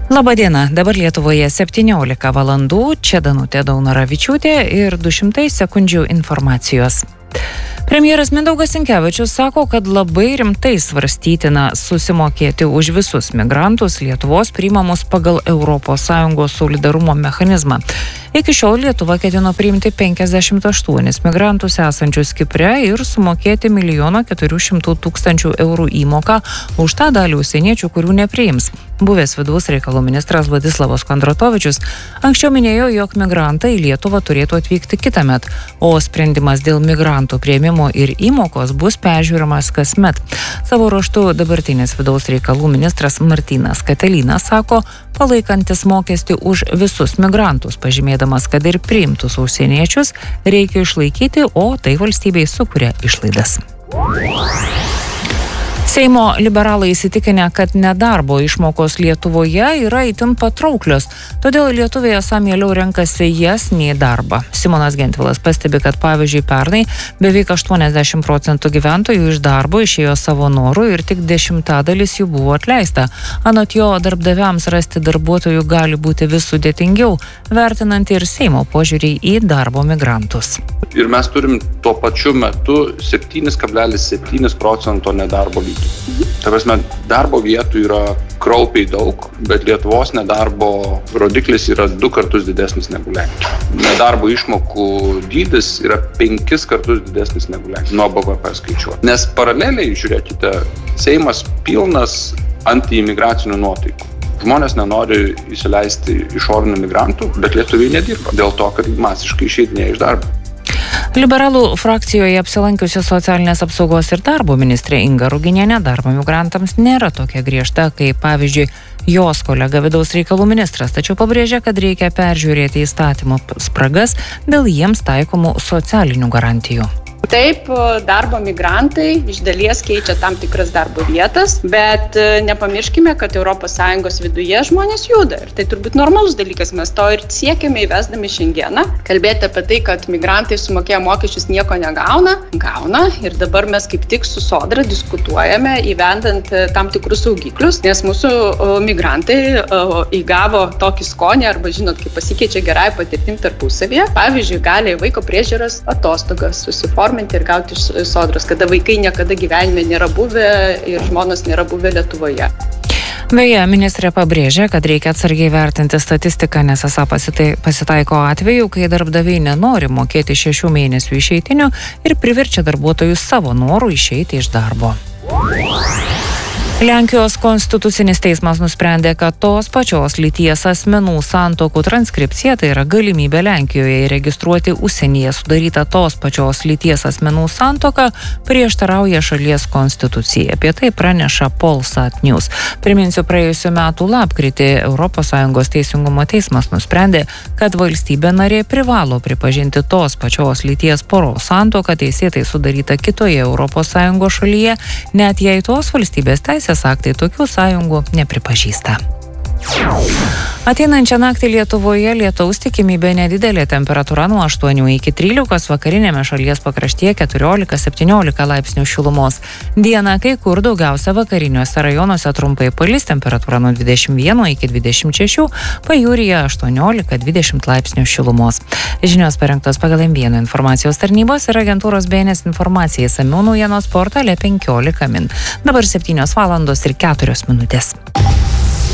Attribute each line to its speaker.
Speaker 1: Labadiena, dabar Lietuvoje 17 valandų, čia Danutė Daunoravičiūtė ir 200 sekundžių informacijos. Premjeras Mindaugas Sinkevičius sako, kad labai rimtai svarstytina susimokėti už visus migrantus Lietuvos priimamus pagal ES solidarumo mechanizmą. Iki šiol Lietuva ketino priimti 58 migrantus esančius Kipre ir sumokėti 1 400 000 eurų įmoką už tą dalį užsieniečių, kurių nepriims. Buvęs vidaus reikalų ministras Vladislavas Kondratovičius anksčiau minėjo, jog migrantai į Lietuvą turėtų atvykti kitąmet, o sprendimas dėl migrantų priėmimo ir įmokos bus peržiūrimas kasmet. Savo ruožtu dabartinis vidaus reikalų ministras Martynas Katelynas sako, palaikantis mokestį už visus migrantus, pažymėdamas, kad ir priimtus užsieniečius reikia išlaikyti, o tai valstybei sukuria išlaidas. Seimo liberalai įsitikinę, kad nedarbo išmokos Lietuvoje yra itin patrauklios, todėl lietuviai esą mieliau renkasi jas nei darbą. Simonas Gentvilas pastebi, kad pavyzdžiui pernai beveik 80% gyventojų iš darbo išėjo savo norų ir tik 10% jų buvo atleista. Anot jo, darbdaviams rasti darbuotojų gali būti vis sudėtingiau, vertinant ir Seimo požiūrį į darbo migrantus.
Speaker 2: Ir mes turim tuo pačiu metu 7,7% nedarbo lygį. Ta prasme, darbo vietų yra kraupiai daug, bet Lietuvos nedarbo rodiklis yra 2 kartus didesnis negu Lenkijos. Nedarbo išmokų dydis yra 5 kartus didesnis negu Lenkijos. Nuo BVP skaičiuoti. Nes paraleliai, žiūrėkite, Seimas pilnas antiimigracinių nuotaikų. Žmonės nenori įsileisti išorinių migrantų, bet lietuviai nedirba dėl to, kad masiškai išeidinėja iš darbo.
Speaker 1: Liberalų frakcijoje apsilankiusi socialinės apsaugos ir darbo ministrė Inga Ruginienė darbo migrantams nėra tokia griežta, kaip pavyzdžiui jos kolega vidaus reikalų ministras, tačiau pabrėžia, kad reikia peržiūrėti įstatymo spragas dėl jiems taikomų socialinių garantijų.
Speaker 3: Taip, darbo migrantai iš dalies keičia tam tikras darbo vietas, bet nepamirškime, kad ES viduje žmonės juda. Ir tai turbūt normalus dalykas, mes to ir siekiame įvesdami Šengeną. Kalbėti apie tai, kad migrantai sumokėję mokesčius nieko gauna. Ir dabar mes kaip tik su Sodra diskutuojame įvedant tam tikrus saugiklius, nes mūsų migrantai įgavo tokį skonį arba, žinot, kaip pasikeičia gerąją patirtim tarpusavyje. Pavyzdžiui, gali vaiko priežiūros atostogas susiforminti ir gauti iš Sodros, kada vaikai niekada gyvenime nėra buvę ir žmonos nėra buvę Lietuvoje.
Speaker 1: Beje, ministrė pabrėžia, kad reikia atsargiai vertinti statistiką, nes esą pasitaiko atvejų, kai darbdaviai nenori mokėti 6 mėnesių išeitinių ir priverčia darbuotojus savo norų išeiti iš darbo. Lenkijos konstitucinis teismas nusprendė, kad tos pačios lyties asmenų santuokų transkripcija, tai yra galimybė Lenkijoje įregistruoti užsienyje sudarytą tos pačios lyties asmenų santuoką, prieštarauja šalies konstitucijai. Apie tai praneša Polsat News. Priminsiu, praėjusiu metu lapkritį ES teisingumo teismas nusprendė, kad valstybė narė privalo pripažinti tos pačios lyties poros santuoką teisėtai sudarytą kitoje ES šalyje, net jei tos valstybės teisės aktai tokių sąjungų nepripažįsta. Ateinančią naktį Lietuvoje lietaus tikimybė nedidelė, temperatūra nuo 8 iki 13, vakarinėme šalies pakraštyje 14-17 laipsnių šilumos. Dieną kai kur daugiausia vakariniuose rajonuose trumpai palis, temperatūra nuo 21 iki 26, pajūryje 18-20 laipsnių šilumos. Žinios parengtos pagal M1 informacijos tarnybos ir agentūros BNS informacija išsamių naujienos portale 15 min. Dabar 7 valandos ir 4 minutės.